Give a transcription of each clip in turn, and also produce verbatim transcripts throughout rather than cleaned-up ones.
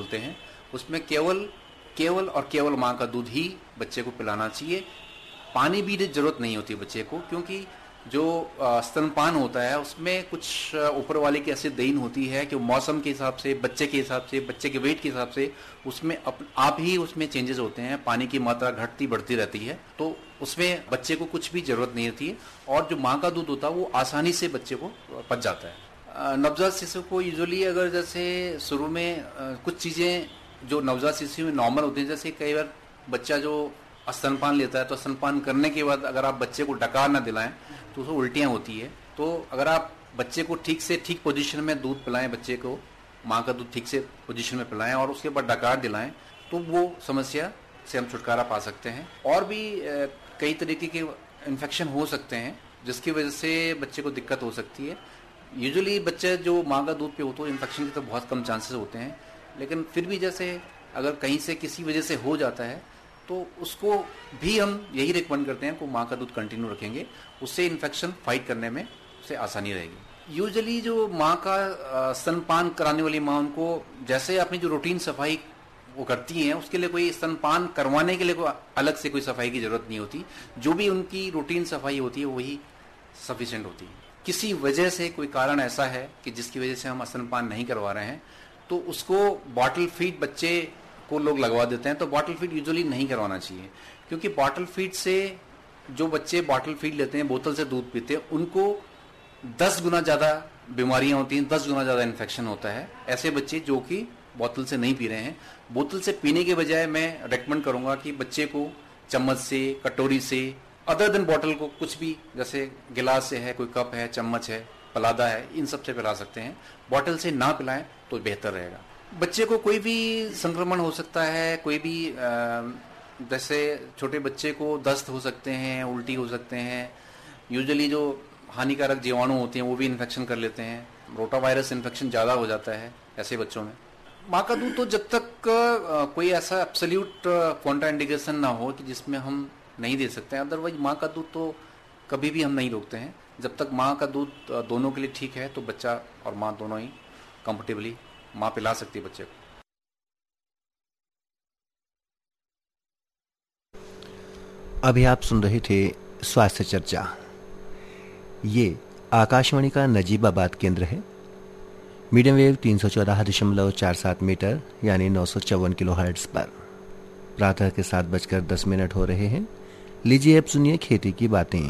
होते हैं उसमें केवल केवल और केवल माँ का दूध ही बच्चे को पिलाना चाहिए। पानी भी जरूरत नहीं होती बच्चे को, क्योंकि जो स्तनपान होता है उसमें कुछ ऊपर वाले की ऐसी देन होती है कि मौसम के हिसाब से, बच्चे के हिसाब से, बच्चे के वेट के हिसाब से उसमें अप, आप ही उसमें चेंजेस होते हैं। पानी की मात्रा घटती बढ़ती रहती है, तो उसमें बच्चे को कुछ भी जरूरत नहीं होती है और जो माँ का दूध होता है वो आसानी से बच्चे को पच जाता है। नवजात शिशु को यूजुअली अगर जैसे शुरू में कुछ चीज़ें जो नवजात शिशु में नॉर्मल होती हैं, जैसे कई बार बच्चा जो स्तनपान लेता है तो स्तनपान करने के बाद अगर आप बच्चे को डकार ना दिलाएं तो उसको उल्टियाँ होती है। तो अगर आप बच्चे को ठीक से ठीक पोजीशन में दूध पिलाएं, बच्चे को माँ का दूध ठीक से पोजीशन में पिलाएं और उसके बाद डकार दिलाएं, तो वो समस्या से हम छुटकारा पा सकते हैं। और भी कई तरीके के इन्फेक्शन हो सकते हैं जिसकी वजह से बच्चे को दिक्कत हो सकती है। यूजुअली बच्चे जो माँ का दूध पे हो तो इन्फेक्शन के तो बहुत कम चांसेस होते हैं, लेकिन फिर भी जैसे अगर कहीं से किसी वजह से हो जाता है तो उसको भी हम यही रिकमेंड करते हैं कि माँ का दूध कंटिन्यू रखेंगे, उससे इन्फेक्शन फाइट करने में उससे आसानी रहेगी। यूजुअली जो माँ का स्तनपान कराने वाली माँ, उनको जैसे अपनी जो रूटीन सफाई वो करती हैं उसके लिए कोई स्तनपान करवाने के लिए कोई अलग से कोई सफाई की जरूरत नहीं होती। जो भी उनकी रूटीन सफाई होती है वही सफिशिएंट होती है। किसी वजह से कोई कारण ऐसा है कि जिसकी वजह से हम स्तनपान नहीं करवा रहे हैं तो उसको बॉटल फीड बच्चे को लोग लगवा देते हैं। तो बॉटल फीड यूजुअली नहीं करवाना चाहिए, क्योंकि बॉटल फीड से जो बच्चे बॉटल फीड लेते हैं, बोतल से दूध पीते हैं, उनको दस गुना ज़्यादा बीमारियां होती हैं, दस गुना ज़्यादा इन्फेक्शन होता है। ऐसे बच्चे जो कि बोतल से नहीं पी रहे हैं, बोतल से पीने के बजाय मैं रेकमेंड करूंगा कि बच्चे को चम्मच से, कटोरी से, अदर देन बॉटल को कुछ भी, जैसे गिलास से है, कोई कप है, चम्मच है, पलादा है, इन सब से पिला सकते हैं। बॉटल से ना पिलाएं तो बेहतर रहेगा। बच्चे को कोई भी संक्रमण हो सकता है, कोई भी जैसे छोटे बच्चे को दस्त हो सकते हैं, उल्टी हो सकते हैं। यूजुअली जो हानिकारक जीवाणु होते हैं वो भी इन्फेक्शन कर लेते हैं। रोटा वायरस इन्फेक्शन ज़्यादा हो जाता है ऐसे बच्चों में। माँ का दूध तो जब तक कोई ऐसा एब्सोल्यूट कॉन्ट्रा इंडिकेशन ना हो कि जिसमें हम नहीं दे सकते हैं, अदरवाइज माँ का दूध तो कभी भी हम नहीं रोकते हैं। जब तक माँ का दूध दोनों के लिए ठीक है तो बच्चा और माँ दोनों ही कंफर्टेबली माँ पिला सकती है बच्चे को। अभी आप सुन रहे थे स्वास्थ्य चर्चा। ये आकाशवाणी का नजीबाबाद केंद्र है। मीडियम वेव तीन सौ चौदह दशमलव चार सात मीटर यानी नौ सौ चौवन किलो हर्ट्ज पर प्रातः के सात बजकर दस मिनट हो रहे हैं। लीजिए अब सुनिए खेती की बातें।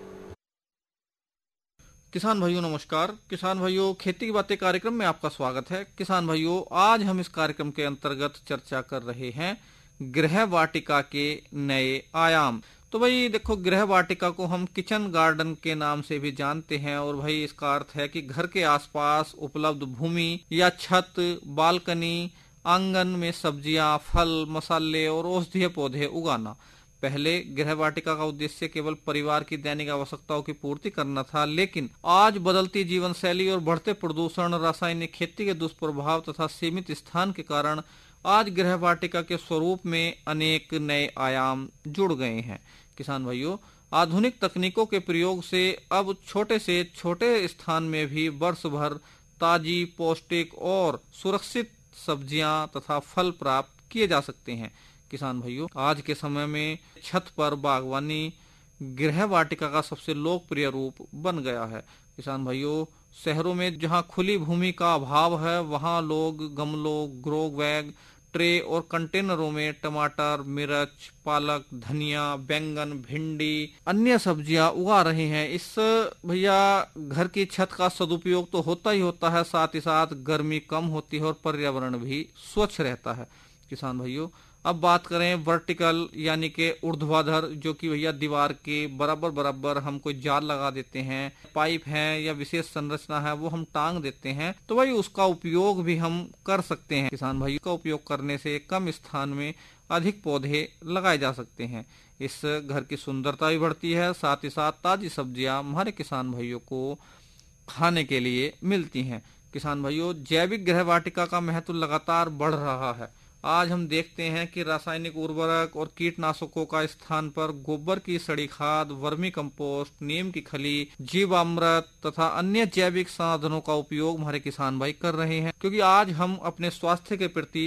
किसान भाइयों नमस्कार। किसान भाइयों, खेती की बातें कार्यक्रम में आपका स्वागत है। किसान भाइयों, आज हम इस कार्यक्रम के अंतर्गत चर्चा कर रहे हैं गृह वाटिका के नए आयाम। तो भाई देखो, गृह वाटिका को हम किचन गार्डन के नाम से भी जानते हैं और भाई इसका अर्थ है कि घर के आसपास उपलब्ध भूमि या छत, बालकनी, आंगन में सब्जियां, फल, मसाले और औषधीय पौधे उगाना। पहले गृह वाटिका का उद्देश्य केवल परिवार की दैनिक आवश्यकताओं की पूर्ति करना था, लेकिन आज बदलती जीवन शैली और बढ़ते प्रदूषण, रासायनिक खेती के दुष्प्रभाव तथा सीमित स्थान के कारण आज गृह वाटिका के स्वरूप में अनेक नए आयाम जुड़ गए हैं। किसान भाइयों, आधुनिक तकनीकों के प्रयोग से अब छोटे से छोटे स्थान में भी वर्ष भर ताजी, पौष्टिक और सुरक्षित सब्जियां तथा फल प्राप्त किए जा सकते हैं। किसान भाइयों, आज के समय में छत पर बागवानी गृह वाटिका का सबसे लोकप्रिय रूप बन गया है। किसान भाइयों, शहरों में जहां खुली भूमि का अभाव है वहां लोग गमलों, ग्रो बैग, ट्रे और कंटेनरों में टमाटर, मिर्च, पालक, धनिया, बैंगन, भिंडी, अन्य सब्जियां उगा रहे हैं। इस भैया घर की छत का सदुपयोग तो होता ही होता है, साथ ही साथ गर्मी कम होती है और पर्यावरण भी स्वच्छ रहता है। किसान भाइयों, अब बात करें वर्टिकल यानी कि ऊर्ध्वाधर, जो कि भैया दीवार के बराबर बराबर हम कोई जाल लगा देते हैं, पाइप है या विशेष संरचना है वो हम टांग देते हैं, तो भाई उसका उपयोग भी हम कर सकते हैं। किसान भाई, का उपयोग करने से कम स्थान में अधिक पौधे लगाए जा सकते हैं। इस घर की सुंदरता भी बढ़ती है, साथ ही साथ ताजी सब्जियां हमारे किसान भाइयों को खाने के लिए मिलती हैं। किसान भाइयों, जैविक गृह वाटिका का महत्व लगातार बढ़ रहा है। आज हम देखते हैं कि रासायनिक उर्वरक और कीटनाशकों का स्थान पर गोबर की सड़ी खाद, वर्मी कंपोस्ट, नीम की खली, जीवामृत तथा अन्य जैविक साधनों का उपयोग हमारे किसान भाई कर रहे हैं, क्योंकि आज हम अपने स्वास्थ्य के प्रति